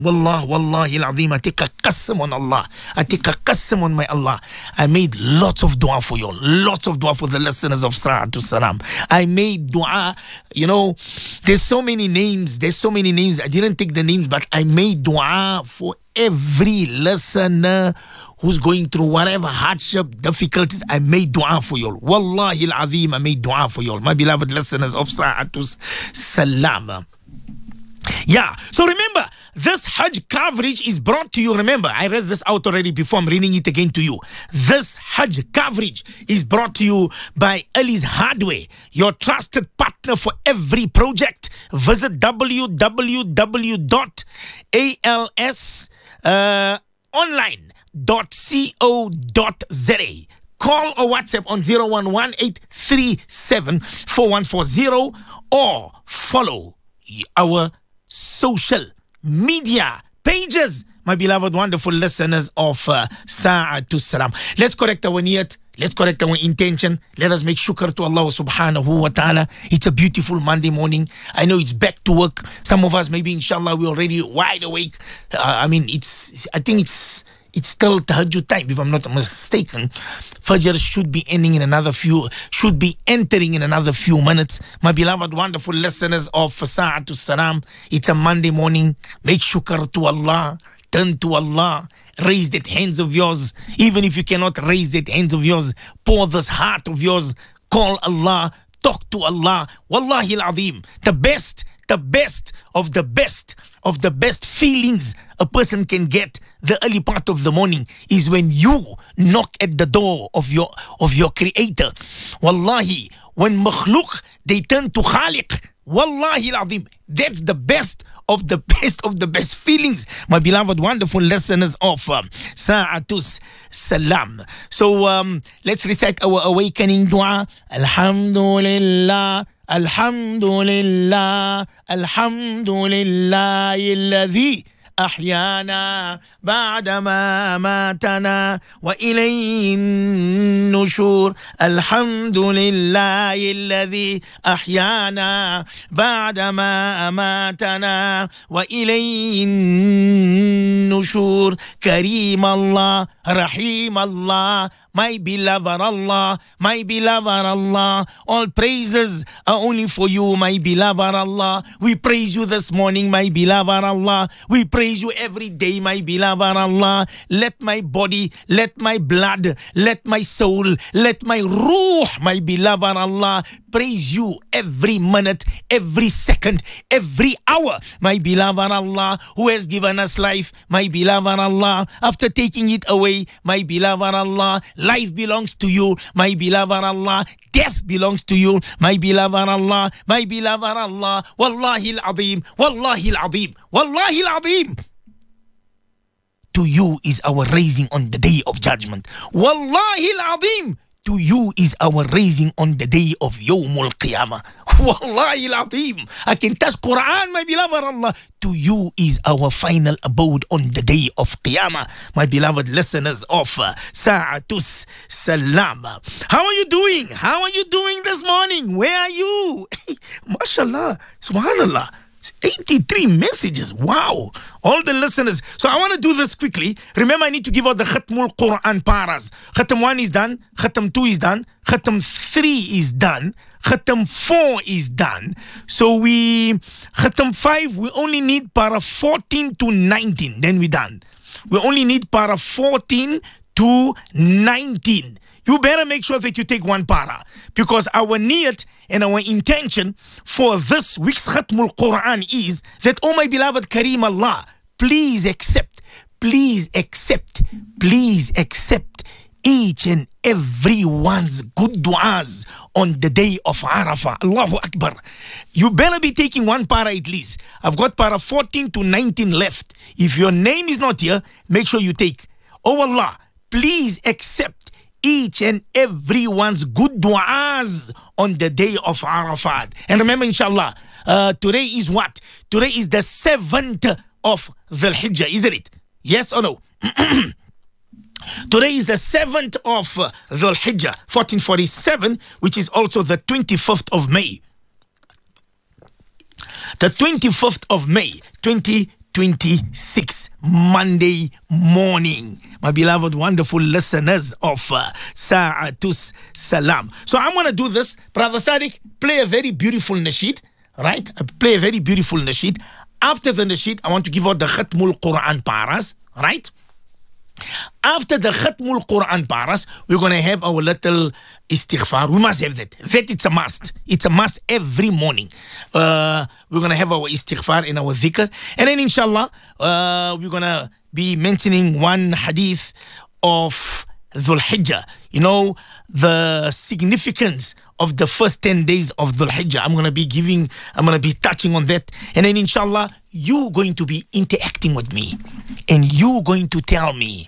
Wallahi al-azim, I take a qasam on Allah. I take a qasam on my Allah. I made lots of dua for you all. Lots of dua for the listeners of Sa'atus Salam. I made dua, you know, there's so many names. I didn't take the names, but I made dua for every listener who's going through whatever hardship, difficulties. I made dua for you all. Wallahi al-azim, I made dua for you all. My beloved listeners of Sa'atus Salam. Yeah, so remember, this Hajj coverage is brought to you. Remember, I read this out already before. I'm reading it again to you. This Hajj coverage is brought to you by Ali's Hardware, your trusted partner for every project. Visit www.alsonline.co.za. Call or WhatsApp on 011-837-4140 or follow our social media pages, my beloved, wonderful listeners of Sa'atus Salam. Let's correct our niyat. Let's correct our intention. Let us make shukr to Allah subhanahu wa ta'ala. It's a beautiful Monday morning. I know it's back to work. Some of us, maybe inshallah, we're already wide awake. I think it's still tahajjud time, if I'm not mistaken. Fajr should be entering in another few minutes. My beloved, wonderful listeners of Sa'atus Salam, it's a Monday morning. Make shukr to Allah. Turn to Allah. Raise that hands of yours. Even if you cannot raise that hands of yours, pour this heart of yours. Call Allah. Talk to Allah. Wallahi al-azim. The best of the best feelings a person can get the early part of the morning is when you knock at the door of your creator. Wallahi, when makhluk, they turn to khaliq. Wallahi al-azim. That's the best of the best feelings, my beloved, wonderful listeners of Sa'atus Salam. So let's recite our awakening dua. Alhamdulillah. Alhamdulillah, alhamdulillah, alladhi أحيانا بعدما ماتنا وإليه النشور. الحمد لله الذي أحيانا بعدما أماتنا وإليه النشور. كريم الله رحيم الله, my beloved Allah, my beloved Allah. All praises are only for you, my beloved Allah. We praise you this morning, my beloved Allah. We praise you every day, my beloved Allah. Let my body, let my blood, let my soul, let my ruh, my beloved Allah, praise you every minute, every second, every hour, my beloved Allah, who has given us life, my beloved Allah. After taking it away, my beloved Allah, life belongs to you, my beloved Allah. Death belongs to you, my beloved Allah, my beloved Allah. Wallahi al-azim, wallahi al-azim, wallahi al-azim. To you is our raising on the day of judgment. Wallahi al-azim. To you is our raising on the day of Yawmul Qiyamah. Wallahi al-azim. I can touch Quran, my beloved Allah. To you is our final abode on the day of Qiyamah, my beloved listeners of Sa'atus Salam. How are you doing? How are you doing this morning? Where are you? MashaAllah, subhanallah. 83 messages. Wow. All the listeners. So I want to do this quickly. Remember, I need to give out the Khatmul Quran paras. Khatam 1 is done. Khatam 2 is done. Khatam 3 is done. Khatam 4 is done. So Khatam 5, we only need para 14 to 19. Then we're done. We only need para 14 to 19. You better make sure that you take one para, because our niyat and our intention for this week's Khatmul Quran is that, oh my beloved Kareem Allah, please accept each and everyone's good du'as on the day of Arafah. Allahu Akbar. You better be taking one para at least. I've got para 14 to 19 left. If your name is not here, make sure you take. Oh Allah, please accept each and everyone's good du'as on the day of Arafat. And remember, inshallah, today is what? Today is the 7th of Dhul Hijjah, isn't it? Yes or no? Today is the 7th of Dhul Hijjah, 1447, which is also the 25th of May. The 25th of May, 2023. 26, Monday morning. My beloved, wonderful listeners of Sa'atus Salam. So I'm going to do this. Brother Sadiq, play a very beautiful nasheed, right? Play a very beautiful nasheed. After the nasheed, I want to give out the Khatmul Quran paras, right? After the Khatmul Quran paras, we're going to have our little istighfar. We must have that. That it's a must. It's a must every morning. We're going to have our istighfar and our dhikr. And then inshallah, we're going to be mentioning one hadith of Dhul Hijjah. You know, the significance of the first 10 days of Dhul Hijjah. I'm going to be touching on that. And then inshallah, you're going to be interacting with me. And you're going to tell me,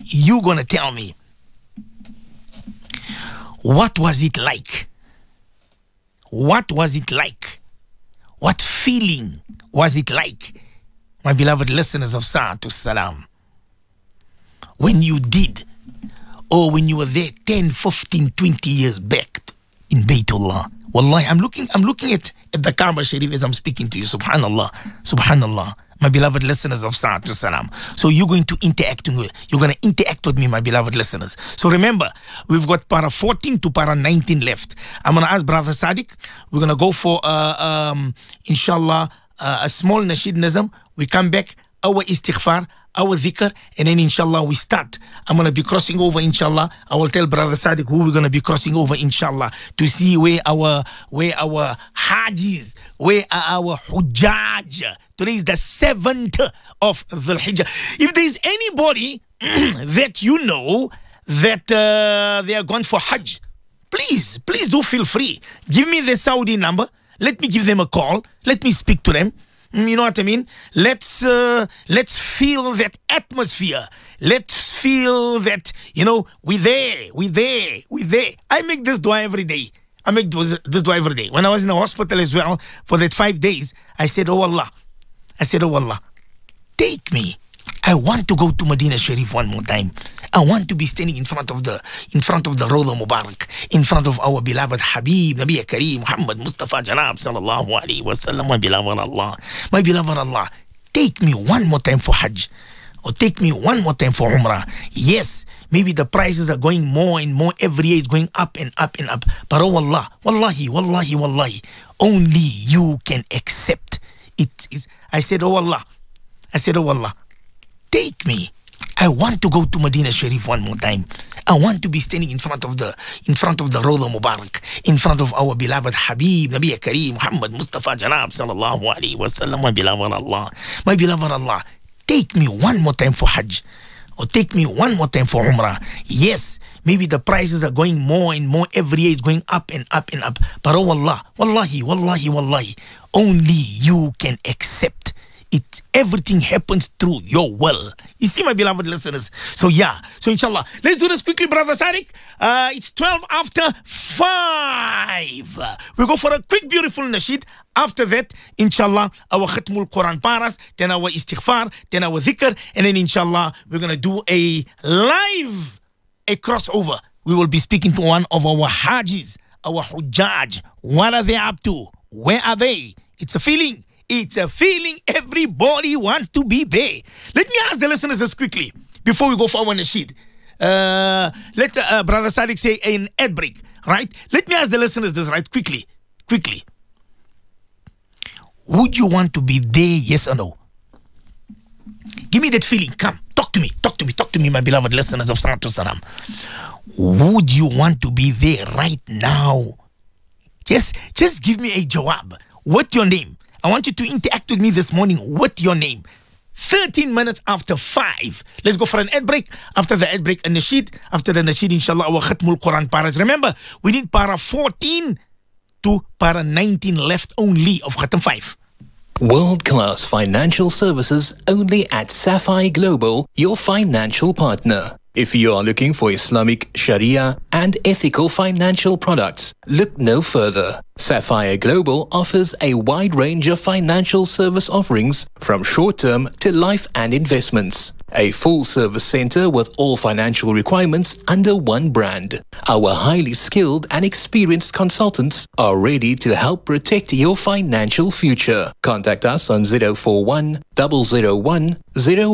what was it like? What was it like? What feeling was it like, my beloved listeners of Sa'atus Salam, when you did, or when you were there 10, 15, 20 years back in Baytullah? Wallahi, I'm looking at the Kaaba Sharif as I'm speaking to you. Subhanallah, subhanallah, my beloved listeners of Sa'atus Salam. So you're going to interact with me, my beloved listeners. So remember, we've got para 14 to para 19 left. I'm going to ask Brother Sadiq. We're going to go for inshallah a small nasheed nizam. We come back, our istighfar, our dhikr, and then inshallah we start. I'm going to be crossing over inshallah. I will tell Brother Sadiq who we're going to be crossing over inshallah, to see where our hajis, where are our hujjaj. Today is the 7th of Dhul Hijjah. If there is anybody that you know that they are going for Hajj, please do feel free. Give me the Saudi number. Let me give them a call. Let me speak to them. You know what I mean? Let's feel that atmosphere. Let's feel that, you know, we're there. I make this dua every day. When I was in the hospital as well for that 5 days, I said, oh Allah, take me. I want to go to Medina Sharif one more time. I want to be standing in front of the Rawda Mubarak, in front of our beloved Habib, Nabi Kareem, Muhammad Mustafa Janab sallallahu alaihi wasallam. My beloved Allah, take me one more time for Hajj, or take me one more time for Umrah. Yes, maybe the prices are going more and more every year. It's going up and up and up. But oh Allah, wallahi, only you can accept it. I said, oh Allah, take me. I want to go to Medina Sharif one more time. I want to be standing in front of the Rawda Mubarak, in front of our beloved Habib, Nabi Kareem, Muhammad Mustafa Janab sallallahu alaihi wasallam. My beloved Allah, take me one more time for Hajj, or take me one more time for Umrah. Yes, maybe the prices are going more and more every year. It's going up and up and up. But oh Allah, wallahi, only you can accept it. Everything happens through your will. You see, my beloved listeners. So inshallah, let's do this quickly, Brother Sadiq. It's 12 after 5. We go for a quick, beautiful nasheed. After that, inshallah, our Khatmul Quran paras, then our istighfar, then our dhikr, and then inshallah, we're going to do a crossover. We will be speaking to one of our hajis, our hujjaj. What are they up to? Where are they? It's a feeling. Everybody wants to be there. Let me ask the listeners this quickly before we go for our nasheed. Let Brother Sadiq say an ad break, right? Let me ask the listeners this, right? Quickly. Would you want to be there, yes or no? Give me that feeling. Come, talk to me, my beloved listeners of Sa'atus Salam. Would you want to be there right now? Just give me a jawab. What's your name? I want you to interact with me this morning. What's your name? 13 minutes after 5. Let's go for an ad break. After the ad break, a nasheed. After the nasheed, inshallah, our Khatmul Quran paras. Remember, we need para 14 to para 19 left only of Khatam 5. World-class financial services only at Sapphire Global, your financial partner. If you are looking for Islamic Sharia and ethical financial products, look no further. Sapphire Global offers a wide range of financial service offerings from short-term to life and investments. A full-service center with all financial requirements under one brand. Our highly skilled and experienced consultants are ready to help protect your financial future. Contact us on 041 001